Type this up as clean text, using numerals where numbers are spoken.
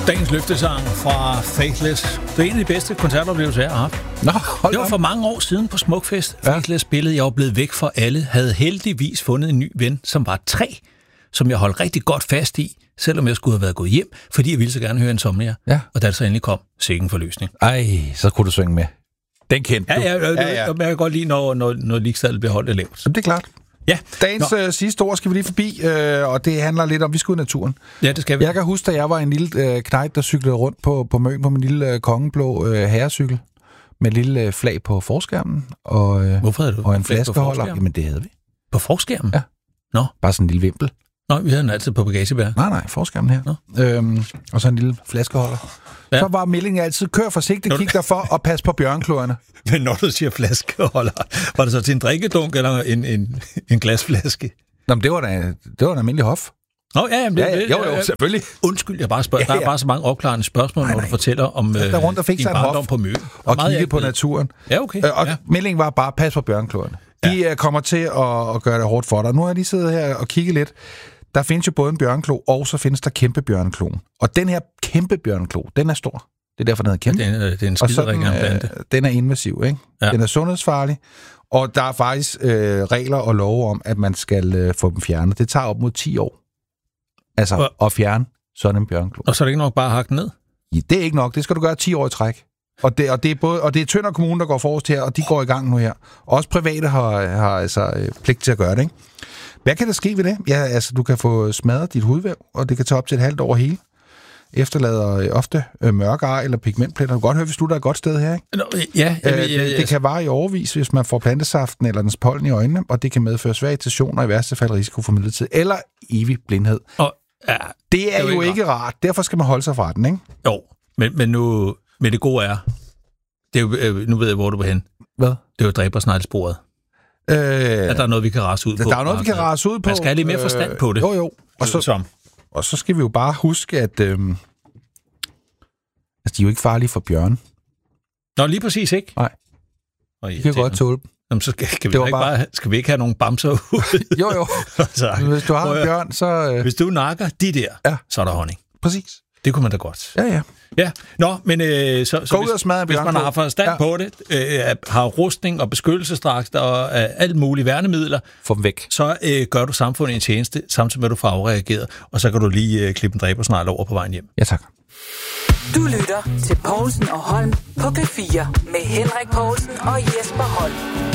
Dagens løftesang fra Faithless. Det er en af de bedste koncertoplevelser, jeg har haft. Det var for mange år siden på Smukfest. Ja. Faithless spillede. Jeg var blevet væk fra alle. Havde heldigvis fundet en ny ven, som var 3, som jeg holdt rigtig godt fast i, selvom jeg skulle have været gået hjem, fordi jeg ville så gerne høre Insomnia. Ja. Og da det så endelig kom, sikke en forløsning. Ej, så kunne du synge med. Den kendte du. Ja. Jeg kan godt lide, når ligestallet bliver holdt lavt. Det er klart. Ja. Dagens sidste ord skal vi lige forbi, og det handler lidt om, at vi skal ud i naturen. Ja, det skal vi. Jeg kan huske, da jeg var en lille knejt, der cyklede rundt på Møn på min lille kongeblå herrecykel, med et lille flag på forskærmen, og en flaskeholder. Jamen, det havde vi. På forskærmen? Ja. Nå. Bare sådan en lille vimpel. Nå, vi havde den altid på bagagebær. Nej, forskærmen her. Og så en lille flaskeholder. Ja. Så var meldingen altid, kør forsigtigt, kig dig for og pas på bjørnkløerne. Men når du siger flaskeholder, var det så til en drikkedunk eller en glasflaske? Nå, men det var en almindelig hof. Nå, Jo, selvfølgelig. Undskyld, jeg bare spørger. Ja. Der er bare så mange opklarende spørgsmål, når du fortæller om der rundt og fik din barndom på Møn. Og kigge på naturen. Ja, okay. Og meldingen var bare, pas på bjørnkløerne. De kommer til at gøre det hårdt for dig. Nu har jeg lige siddet her og kigget lidt. Der findes jo både en bjørnklo, og så findes der kæmpe bjørnkloen. Og den her kæmpe bjørnklo, den er stor. Det er derfor, den hedder kæmpe. Det er en skiderig plante. Den er invasiv, ikke? Ja. Den er sundhedsfarlig. Og der er faktisk regler og love om, at man skal få dem fjernet. Det tager op mod 10 år. Altså at fjerne sådan en bjørnklo. Og så er det ikke nok bare at hakke den ned? Ja, det er ikke nok. Det skal du gøre 10 år i træk. Og det er Tønder Kommune, der går forrest her, og de går i gang nu her. Også private har altså pligt til at gøre det, ikke? Hvad kan der ske ved det? Ja, altså, du kan få smadret dit hudvæv, og det kan tage op til et halvt år hele. Efterlader ofte mørke ar eller pigmentpletter. Du kan godt høre, hvis du er et godt sted her, ikke? Ja. Det kan vare i overvis, hvis man får plantesaften eller dens pollen i øjnene, og det kan medføre svag irritation og i værste fald risiko for midlertid eller evig blindhed. Det er jo ikke rart. Derfor skal man holde sig fra den, ikke? Jo, men nu... Men det gode er, det er jo, nu ved jeg, hvor du var hen. Hvad? Det er jo dræbersneglsporet. At der er noget, vi kan rase ud på. Der er noget, vi kan rase ud på. Man skal have lidt mere forstand på det. Jo. Og så skal vi jo bare huske, at de er jo ikke farlige for bjørn. Nå, lige præcis ikke. Nej. De kan godt tåle dem. Jamen, så skal vi ikke have nogen bamser ud? Jo. Hvis du har en bjørn, så... Hvis du nakker de der, så er der honning. Præcis. Det kunne man da godt. Ja. Nå, men hvis man har forstand på det, har rustning og beskyttelsesdragter og alt mulige værnemidler, få dem væk. Så gør du samfundet en tjeneste, samtidig med at du får afreageret, og så kan du lige klippe en dræbersnegl over på vejen hjem. Ja, tak. Du lytter til Povlsen og Holm på P4 med Henrik Povlsen og Jesper Holm.